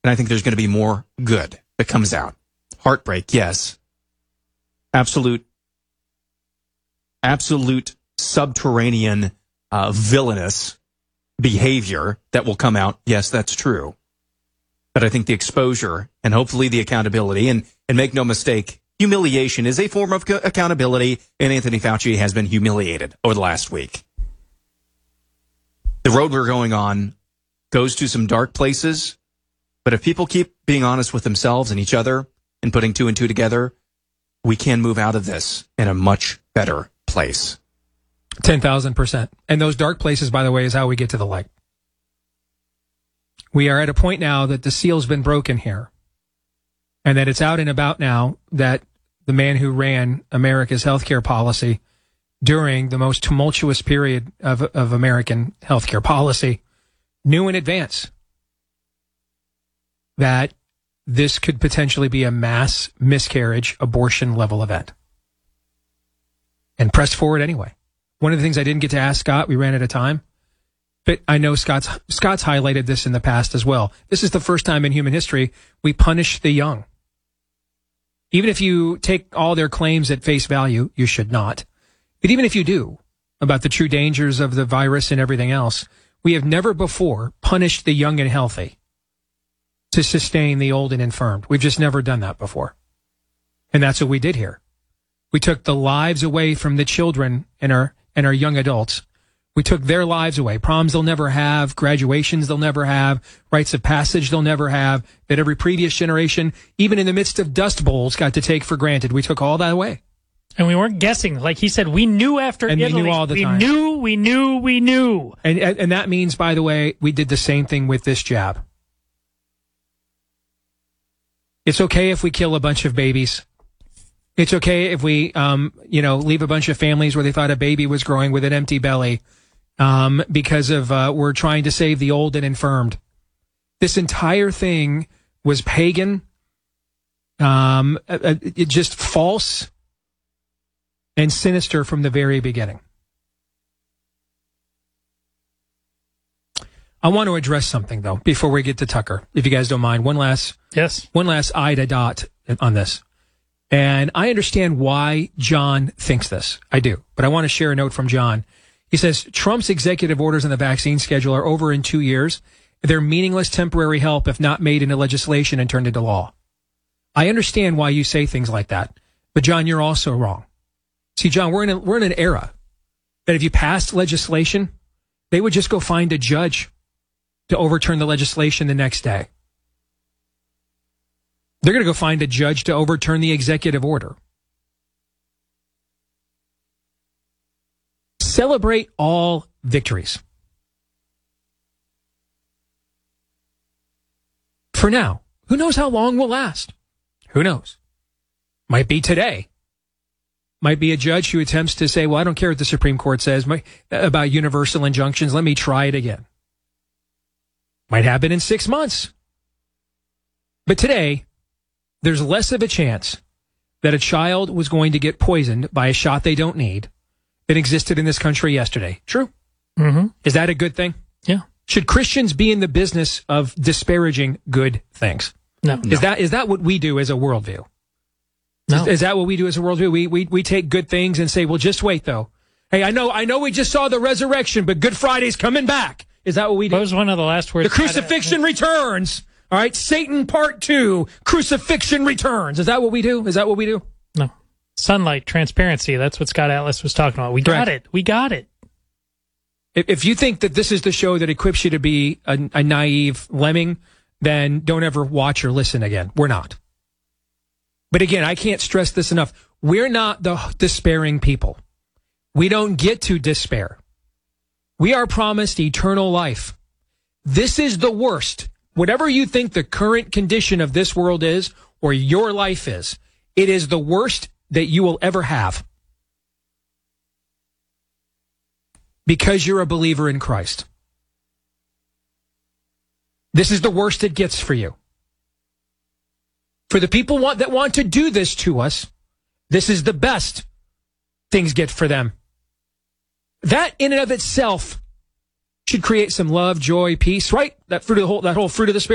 And I think there's going to be more good that comes out. Heartbreak, yes. Absolute subterranean, villainous behavior that will come out. Yes, that's true. But I think the exposure and hopefully the accountability, and make no mistake, humiliation is a form of accountability, and Anthony Fauci has been humiliated over the last week. The road we're going on goes to some dark places, but if people keep being honest with themselves and each other and putting two and two together, we can move out of this in a much better place. 10,000%. And those dark places, by the way, is how we get to the light. We are at a point now that the seal's been broken here, and that it's out and about now that the man who ran America's healthcare policy during the most tumultuous period of American healthcare policy knew in advance that this could potentially be a mass miscarriage, abortion level event, and pressed forward anyway. One of the things I didn't get to ask Scott, we ran out of time, but I know Scott's highlighted this in the past as well. This is the first time in human history we punish the young. Even if you take all their claims at face value, you should not. But even if you do, about the true dangers of the virus and everything else, we have never before punished the young and healthy to sustain the old and infirmed. We've just never done that before. And that's what we did here. We took the lives away from the children and our young adults. We took their lives away. Proms they'll never have, graduations they'll never have, rites of passage they'll never have, that every previous generation, even in the midst of dust bowls, got to take for granted. We took all that away. And we weren't guessing. Like he said, we knew after and Italy. We knew all the time. We knew. And that means, by the way, we did the same thing with this jab. It's okay if we kill a bunch of babies. It's okay if we, leave a bunch of families where they thought a baby was growing with an empty belly, because of, we're trying to save the old and infirmed. This entire thing was pagan, just false and sinister from the very beginning. I want to address something, though, before we get to Tucker, if you guys don't mind. One last Ida dot on this. And I understand why John thinks this. I do. But I want to share a note from John. He says, Trump's executive orders on the vaccine schedule are over in 2 years. They're meaningless temporary help if not made into legislation and turned into law. I understand why you say things like that. But, John, you're also wrong. See, John, we're in an era that if you passed legislation, they would just go find a judge to overturn the legislation the next day. They're going to go find a judge to overturn the executive order. Celebrate all victories. For now. Who knows how long we'll last? Who knows? Might be today. Might be a judge who attempts to say, well, I don't care what the Supreme Court says about universal injunctions. Let me try it again. Might happen in 6 months. But today, there's less of a chance that a child was going to get poisoned by a shot they don't need than existed in this country yesterday. True? Mm-hmm. Is that a good thing? Yeah. Should Christians be in the business of disparaging good things? No. Is that what we do as a worldview? No. Is that what we do as a worldview? We take good things and say, well, just wait, though. Hey, I know we just saw the resurrection, but Good Friday's coming back. Is that what we do? What was one of the last words? The crucifixion returns. All right, Satan Part 2, crucifixion returns. Is that what we do? No. Sunlight, transparency. That's what Scott Atlas was talking about. We got it. If you think that this is the show that equips you to be a naive lemming, then don't ever watch or listen again. We're not. But again, I can't stress this enough. We're not the despairing people. We don't get to despair. We are promised eternal life. This is the worst. Whatever you think the current condition of this world is, or your life is, it is the worst that you will ever have. Because you're a believer in Christ. This is the worst it gets for you. For the people that want to do this to us, this is the best things get for them. That in and of itself should create some love, joy, peace, right? That whole fruit of the Spirit.